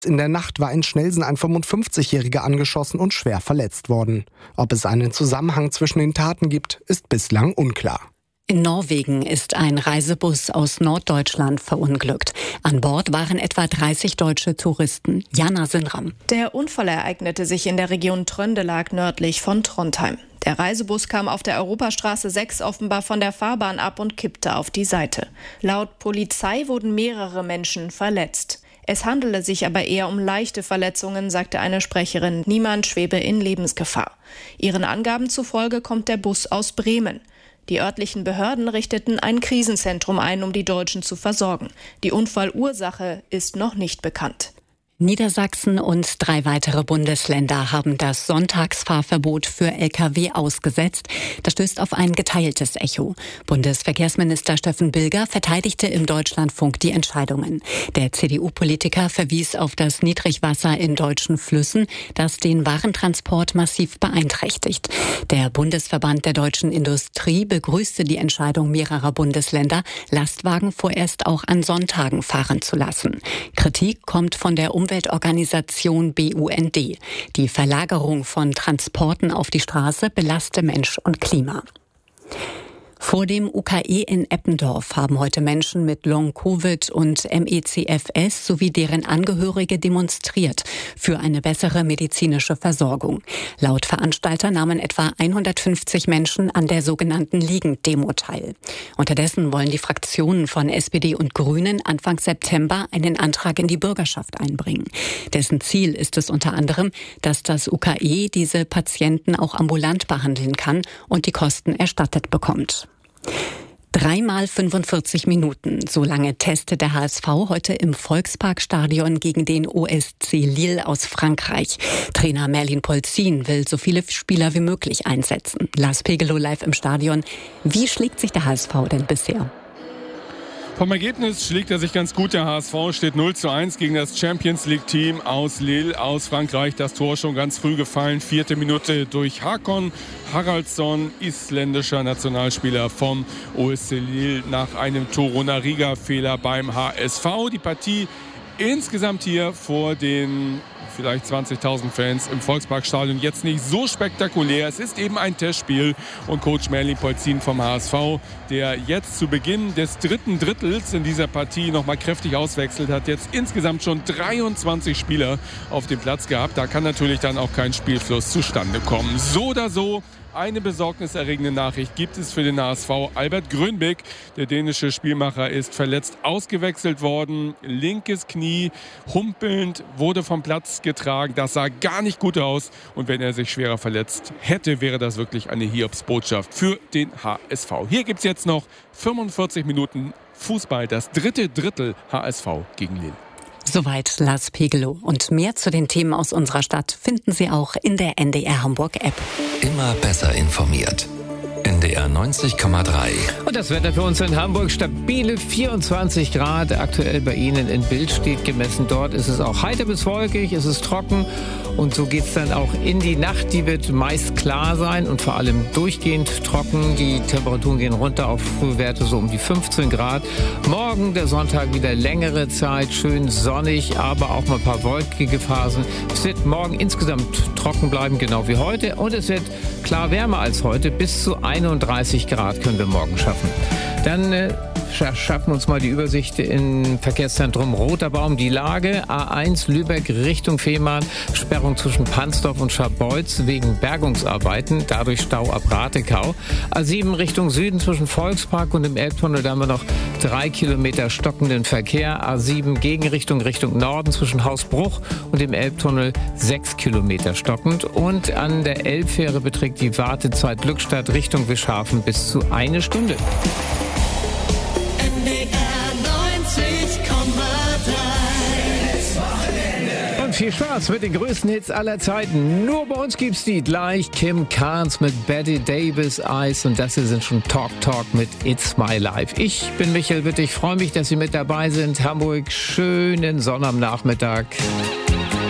In der Nacht war in Schnelsen ein 55-Jähriger angeschossen und schwer verletzt worden. Ob es einen Zusammenhang zwischen den Taten gibt, ist bislang unklar. In Norwegen ist ein Reisebus aus Norddeutschland verunglückt. An Bord waren etwa 30 deutsche Touristen. Jana Sinram. Der Unfall ereignete sich in der Region Trøndelag nördlich von Trondheim. Der Reisebus kam auf der Europastraße 6 offenbar von der Fahrbahn ab und kippte auf die Seite. Laut Polizei wurden mehrere Menschen verletzt. Es handele sich aber eher um leichte Verletzungen, sagte eine Sprecherin. Niemand schwebe in Lebensgefahr. Ihren Angaben zufolge kommt der Bus aus Bremen. Die örtlichen Behörden richteten ein Krisenzentrum ein, um die Deutschen zu versorgen. Die Unfallursache ist noch nicht bekannt. Niedersachsen und 3 weitere Bundesländer haben das Sonntagsfahrverbot für Lkw ausgesetzt. Das stößt auf ein geteiltes Echo. Bundesverkehrsminister Steffen Bilger verteidigte im Deutschlandfunk die Entscheidungen. Der CDU-Politiker verwies auf das Niedrigwasser in deutschen Flüssen, das den Warentransport massiv beeinträchtigt. Der Bundesverband der deutschen Industrie begrüßte die Entscheidung mehrerer Bundesländer, Lastwagen vorerst auch an Sonntagen fahren zu lassen. Kritik kommt von der Umweltorganisation BUND. Die Verlagerung von Transporten auf die Straße belaste Mensch und Klima. Vor dem UKE in Eppendorf haben heute Menschen mit Long-Covid und ME/CFS sowie deren Angehörige demonstriert für eine bessere medizinische Versorgung. Laut Veranstalter nahmen etwa 150 Menschen an der sogenannten Liegend-Demo teil. Unterdessen wollen die Fraktionen von SPD und Grünen Anfang September einen Antrag in die Bürgerschaft einbringen. Dessen Ziel ist es unter anderem, dass das UKE diese Patienten auch ambulant behandeln kann und die Kosten erstattet bekommt. 3 mal 45 Minuten, so lange testet der HSV heute im Volksparkstadion gegen den OSC Lille aus Frankreich. Trainer Merlin Polzin will so viele Spieler wie möglich einsetzen. Lars Pegelow live im Stadion. Wie schlägt sich der HSV denn bisher? Vom Ergebnis schlägt er sich ganz gut. Der HSV steht 0:1 gegen das Champions-League-Team aus Lille, aus Frankreich. Das Tor schon ganz früh gefallen. 4. Minute durch Hakon Haraldsson, isländischer Nationalspieler vom OSC Lille, nach einem Torunariga-Fehler beim HSV. Die Partie insgesamt hier vor den vielleicht 20.000 Fans im Volksparkstadion jetzt nicht so spektakulär. Es ist eben ein Testspiel und Coach Merlin Polzin vom HSV, der jetzt zu Beginn des 3. Drittels in dieser Partie nochmal kräftig auswechselt, hat jetzt insgesamt schon 23 Spieler auf dem Platz gehabt. Da kann natürlich dann auch kein Spielfluss zustande kommen. So oder so, eine besorgniserregende Nachricht gibt es für den HSV. Albert Grönbæk, der dänische Spielmacher, ist verletzt ausgewechselt worden. Linkes Knie, humpelnd, wurde vom Platz getragen. Das sah gar nicht gut aus. Und wenn er sich schwerer verletzt hätte, wäre das wirklich eine Hiobsbotschaft für den HSV. Hier gibt es jetzt noch 45 Minuten Fußball. Das 3. Drittel HSV gegen Lille. Soweit Lars Pegelow. Und mehr zu den Themen aus unserer Stadt finden Sie auch in der NDR Hamburg App. Immer besser informiert. NDR 90,3. Und das Wetter für uns in Hamburg: stabile 24 Grad. Aktuell bei Ihnen in Bild steht gemessen. Dort ist es auch heiter bis wolkig, es ist trocken. Und so geht es dann auch in die Nacht. Die wird meist klar sein und vor allem durchgehend trocken. Die Temperaturen gehen runter auf Frühwerte so um die 15 Grad. Morgen, der Sonntag, wieder längere Zeit, schön sonnig, aber auch mal ein paar wolkige Phasen. Es wird morgen insgesamt trocken bleiben, genau wie heute. Und es wird klar wärmer als heute. Bis zu 31 Grad können wir morgen schaffen. Dann schaffen uns mal die Übersicht im Verkehrszentrum Roter Baum. Die Lage: A1 Lübeck Richtung Fehmarn, Sperrung zwischen Pansdorf und Scharbeutz wegen Bergungsarbeiten, dadurch Stau ab Ratekau. A7 Richtung Süden zwischen Volkspark und dem Elbtunnel, da haben wir noch 3 Kilometer stockenden Verkehr. A7 Gegenrichtung Richtung Norden zwischen Hausbruch und dem Elbtunnel 6 Kilometer stockend. Und an der Elbfähre beträgt die Wartezeit Glückstadt Richtung Wischhafen bis zu 1 Stunde. Und viel Spaß mit den größten Hits aller Zeiten. Nur bei uns gibt's die gleich. Kim Carnes mit Betty Davis Eyes, und das hier sind schon Talk mit It's My Life. Ich bin Michael Witt, ich freue mich, dass Sie mit dabei sind. Hamburg, schönen Sonnabendnachmittag.